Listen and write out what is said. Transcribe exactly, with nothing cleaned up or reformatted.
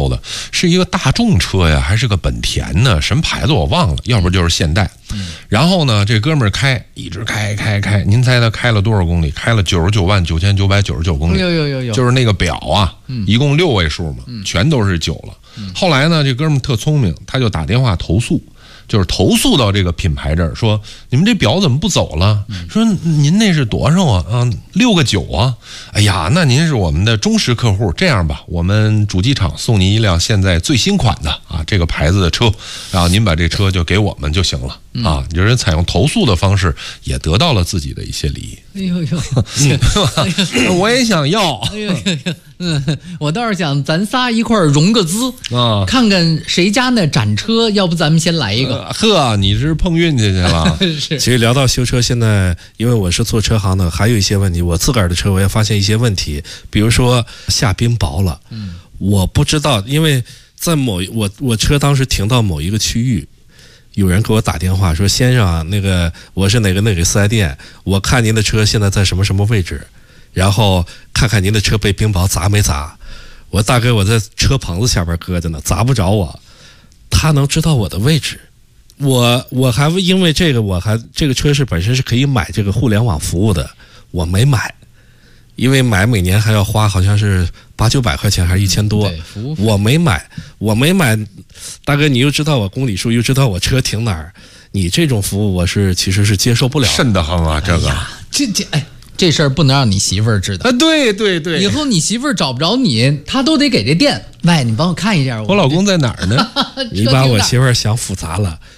标的，是一个大众车呀，还是个本田呢？什么牌子我忘了，要不就是现代。嗯、然后呢，这哥们儿开一直开开开，您猜他开了多少公里？开了九十九万九千九百九十九公里。 有有有有， 就是那个表啊，嗯、一共六位数嘛，嗯、全都是九了。嗯、后来呢，这哥们儿特聪明，他就打电话投诉。就是投诉到这个品牌这儿，说你们这表怎么不走了？说您那是多少啊？啊，六个九啊！哎呀，那您是我们的忠实客户。这样吧，我们主机厂送您一辆现在最新款的啊这个牌子的车，然后您把这车就给我们就行了啊。有人采用投诉的方式，也得到了自己的一些利益。 哎呦呦， 嗯、我也想要。 哎呦呦呦，嗯，我倒是想咱仨一块儿融个资啊， 看看谁家那展车，要不咱们先来一个。 呃、呵，你是碰运气去了？ 是。 其实聊到修车，现在因为我是做车行的，还有一些问题，我自个儿的车我也发现一些问题，比如说下冰雹了，嗯，我不知道，因为在某我我车当时停到某一个区域。有人给我打电话说：“先生啊，那个我是哪个哪个四 S 店，我看您的车现在在什么什么位置，然后看看您的车被冰雹砸没砸。我大概我在车棚子下边搁着呢，砸不着我。他能知道我的位置，我我还因为这个，我还这个车是本身是可以买这个互联网服务的，我没买，因为买每年还要花好像是八九百块钱还是一千多， 嗯、 我没买，我没买。大哥，你又知道我公里数，又知道我车停哪儿，你这种服务我是其实是接受不了。 瘆得慌啊，这个， 哎、这这哎，这事儿不能让你媳妇儿知道啊！对对对， 以后你媳妇儿找不着你，她都得给这店，喂，你帮我看一下。 我老公在哪儿呢？ 你把我媳妇儿想复杂了。